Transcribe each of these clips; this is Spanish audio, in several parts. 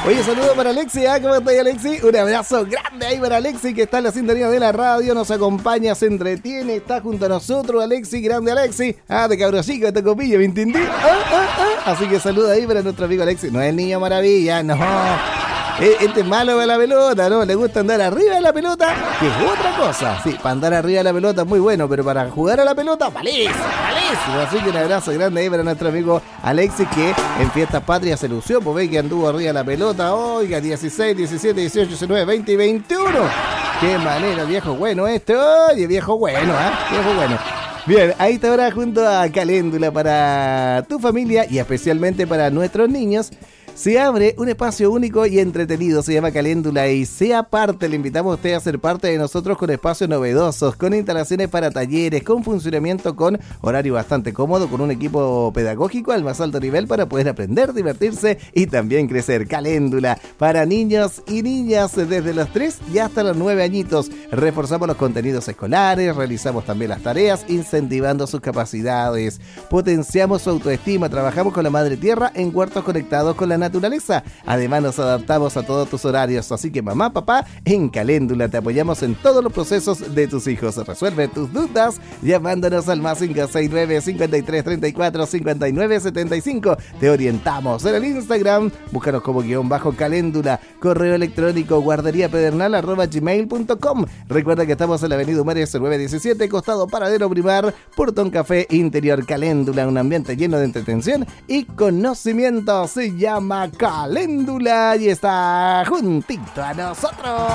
Oye, saludo para Alexi, ¿cómo estás, Alexi? Un abrazo grande ahí para Alexi, que está en la sintonía de la radio, nos acompaña, se entretiene, está junto a nosotros, Alexi, grande Alexi. De cabro chico, te copillo, ¿me entendí? Así que saludo ahí para nuestro amigo Alexi. No es el niño maravilla, no. Este es malo de la pelota, ¿no? Le gusta andar arriba de la pelota, que es otra cosa. Sí, para andar arriba de la pelota es muy bueno, pero para jugar a la pelota, malísimo. Así que un abrazo grande ahí para nuestro amigo Alexis, que en Fiestas Patrias se lució, pues ve que anduvo arriba de la pelota. Oiga, 16, 17, 18, 19, 20 y 21. Qué manera, viejo bueno Oye, viejo bueno, viejo bueno. Bien, ahí está ahora junto a Caléndula para tu familia y especialmente para nuestros niños. Se abre un espacio único y entretenido, se llama Caléndula, y sea parte, le invitamos a usted a ser parte de nosotros con espacios novedosos, con instalaciones para talleres, con funcionamiento, con horario bastante cómodo, con un equipo pedagógico al más alto nivel para poder aprender, divertirse y también crecer. Caléndula, para niños y niñas desde los 3 y hasta los 9 añitos. Reforzamos los contenidos escolares, realizamos también las tareas, incentivando sus capacidades, potenciamos su autoestima, trabajamos con la madre tierra en huertos conectados con la naturaleza. Además nos adaptamos a todos tus horarios, así que mamá, papá, en Caléndula te apoyamos en todos los procesos de tus hijos. Resuelve tus dudas llamándonos al más 569 53 34 59 75. Te orientamos en el Instagram, búscanos como _Caléndula, correo electrónico guarderiapedernal@gmail.com. Recuerda que estamos en la avenida Humares 917, costado Paradero Primar, Portón Café Interior. Caléndula, un ambiente lleno de entretención y conocimiento. Se llama Caléndula y está juntito a nosotros.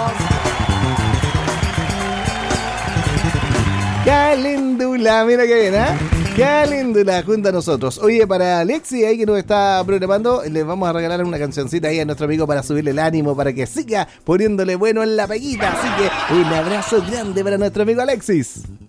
Caléndula, mira qué bien, Caléndula junto a nosotros. Oye, para Alexi ahí que nos está programando, le vamos a regalar una cancioncita ahí a nuestro amigo para subirle el ánimo, para que siga poniéndole bueno en la peguita. Así que un abrazo grande para nuestro amigo Alexis.